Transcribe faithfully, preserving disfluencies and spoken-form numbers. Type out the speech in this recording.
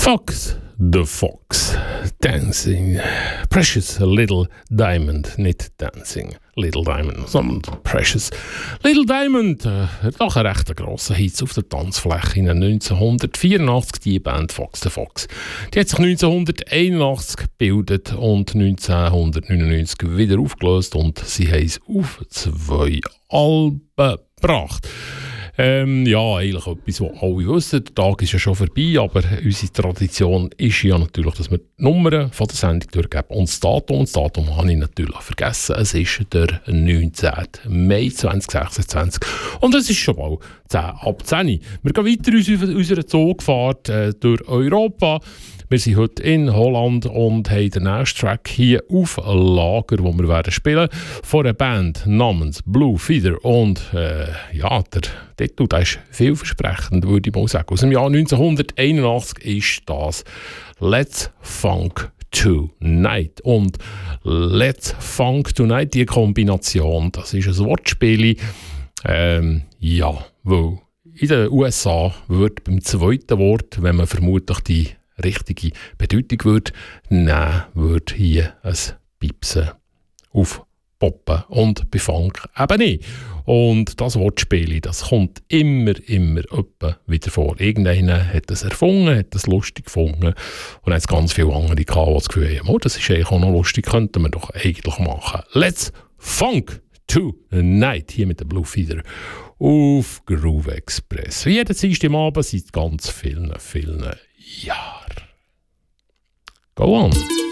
Fox the Fox, Dancing, Precious Little Diamond, nicht Dancing Little Diamond, sondern Precious Little Diamond, äh, doch ein recht grosser Hit auf der Tanzfläche in neunzehnhundertvierundachtzig, die Band Fox the Fox. Die hat sich neunzehnhunderteinundachtzig gebildet und neunzehnhundertneunundneunzig wieder aufgelöst und sie haben es auf zwei Alben gebracht. Ähm, ja, eigentlich etwas, was alle wissen. Der Tag ist ja schon vorbei, aber unsere Tradition ist ja natürlich, dass wir die Nummern von der Sendung durchgeben. Und das Datum, das Datum habe ich natürlich vergessen. Es ist der neunzehnten Mai zweitausendsechsundzwanzig und es ist schon bald zehn ab zehn. Wir gehen weiter in unserer Zugfahrt äh, durch Europa. Wir sind heute in Holland und haben den nächsten Track hier auf Lager, wo wir werden spielen, von einer Band namens Blue Feather. Und äh, ja, der Titel der ist vielversprechend, würde ich mal sagen. Aus dem Jahr neunzehnhunderteinundachtzig ist das Let's Funk Tonight. Und Let's Funk Tonight, die Kombination, das ist ein Wortspiel. Ähm, ja, weil in den U S A wird beim zweiten Wort, wenn man vermutlich die richtige Bedeutung würde, nehmen würde hier ein Piepsen aufpoppen. Und bei Funk eben nicht. Und das Wortspiel, das kommt immer, immer öppe wieder vor. Irgendeiner hat es erfunden, hat es lustig gefunden und hat ganz viele andere gehabt, die das Gefühl haben, oh, das ist eigentlich auch noch lustig, könnten wir doch eigentlich machen. Let's Funk Tonight, hier mit der Blue Feather auf Groove Express. Wie jeden Dienstagabend seit ganz vielen, vielen Jahren. Go on.